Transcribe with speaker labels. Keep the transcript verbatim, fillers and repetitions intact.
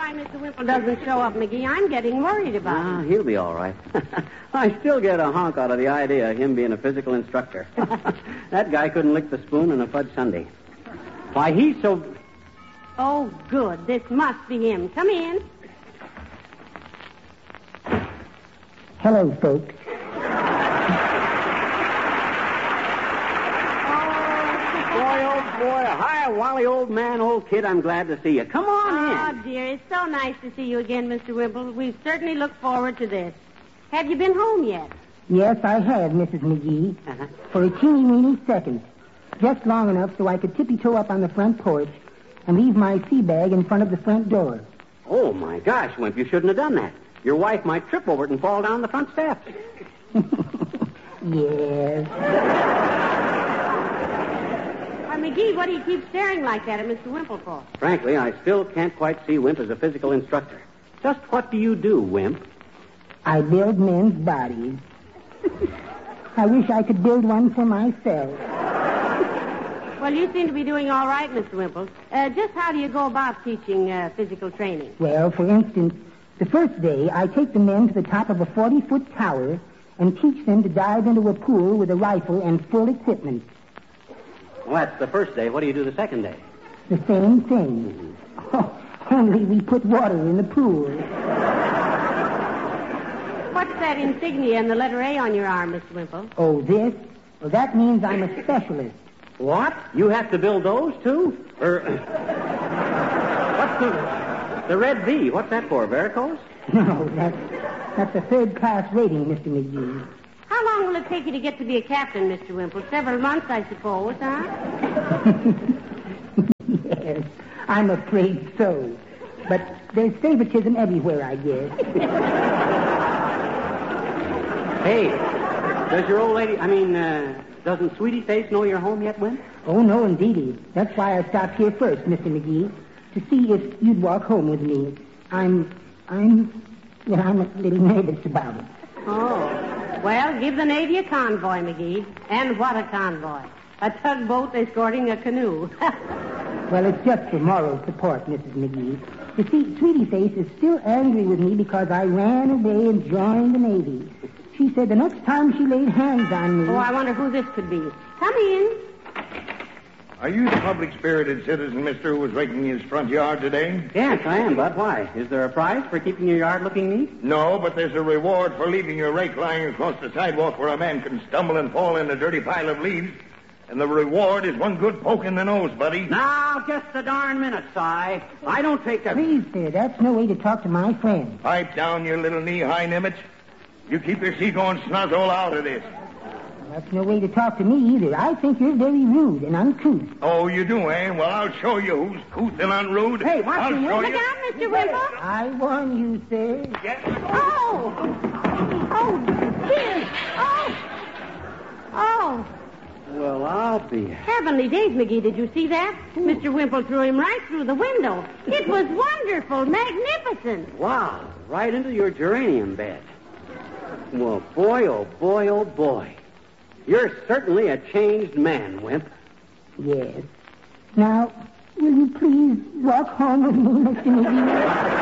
Speaker 1: why Mister Wimple doesn't show up, McGee. I'm getting worried about
Speaker 2: Ah,
Speaker 1: him.
Speaker 2: he'll be all right. I still get a honk out of the idea of him being a physical instructor. That guy couldn't lick the spoon in a fudge sundae. Why, he's so...
Speaker 1: Oh, good. This must be him. Come in.
Speaker 3: Hello, folks.
Speaker 2: Boy, oh, boy. Hi, Wally, old man, old kid. I'm glad to see you. Come on
Speaker 1: Oh,
Speaker 2: in.
Speaker 1: dear, it's so nice to see you again, Mister Wimple. We've certainly looked forward to this. Have you been home yet?
Speaker 3: Yes, I have, Missus McGee.
Speaker 2: Uh-huh.
Speaker 3: For a teeny-weeny second. Just long enough so I could tippy-toe up on the front porch and leave my sea bag in front of the front door.
Speaker 2: Oh, my gosh, Wimp, you shouldn't have done that. Your wife might trip over it and fall down the front steps.
Speaker 3: Yes.
Speaker 1: Why, McGee, what do you keep staring like that at Mister Wimple for?
Speaker 2: Frankly, I still can't quite see Wimp as a physical instructor. Just what do you do, Wimp?
Speaker 3: I build men's bodies. I wish I could build one for myself.
Speaker 1: Well, you seem to be doing all right, Mister Wimple. Uh, just how do you go about teaching uh, physical training?
Speaker 3: Well, for instance, the first day I take the men to the top of a forty-foot tower and teach them to dive into a pool with a rifle and full equipment.
Speaker 2: Well, that's the first day. What do you do the second day?
Speaker 3: The same thing. Oh, only we put water in the pool.
Speaker 1: What's that insignia and the letter A on your arm, Mister Wimple?
Speaker 3: Oh, this? Well, that means I'm a specialist.
Speaker 2: What? You have to build those, too? Or... What's the... The red V? What's that for, varicose?
Speaker 3: No, that's, that's a third-class rating, Mister McGee.
Speaker 1: How long will it take you to get to be a captain, Mister Wimple? Several months, I suppose, huh?
Speaker 3: Yes, I'm afraid so. But there's favoritism everywhere, I guess.
Speaker 2: Hey, does your old lady... I mean, uh, doesn't Sweetie Face know you're home yet, Wimp?
Speaker 3: Oh, no, indeedy. That's why I stopped here first, Mister McGee, to see if you'd walk home with me. I'm... I'm... Well, I'm a little nervous about it.
Speaker 1: Oh. Well, give the Navy a convoy, McGee. And what a convoy. A tugboat escorting a canoe.
Speaker 3: Well, it's just for moral support, Missus McGee. You see, Sweetie Face is still angry with me because I ran away and joined the Navy. She said the next time she laid hands on me...
Speaker 1: Oh, I wonder who this could be. Come in.
Speaker 4: Are you the public-spirited citizen, mister, who was raking his front yard today?
Speaker 2: Yes, I am, Bud. Why? Is there a prize for keeping your yard looking neat?
Speaker 4: No, but there's a reward for leaving your rake lying across the sidewalk where a man can stumble and fall in a dirty pile of leaves. And the reward is one good poke in the nose, buddy.
Speaker 2: Now, just a darn minute, Si. I don't take that...
Speaker 3: Please, sir, that's no way to talk to my friend.
Speaker 4: Pipe down, you little knee-high nimmits. You keep your seagoing snuzzle out of this.
Speaker 3: That's no way to talk to me either. I think you're very rude and uncouth.
Speaker 4: Oh, you do, eh? Well, I'll show you who's couth and unrude.
Speaker 2: Hey, watch
Speaker 4: I'll
Speaker 2: you.
Speaker 4: show
Speaker 1: Look
Speaker 4: you.
Speaker 1: out, Mister Wimple.
Speaker 3: I warn you, sir.
Speaker 4: Yes.
Speaker 1: Oh! Oh, dear. Oh! Oh!
Speaker 2: Well, I'll be...
Speaker 1: Heavenly days, McGee, did you see that? Mister Wimple threw him right through the window. It was wonderful, magnificent.
Speaker 2: Wow, right into your geranium bed. Well, boy, oh boy, oh boy. You're certainly a changed man, Wimp.
Speaker 3: Yes. Now, will you please walk home with me, Mister McGee?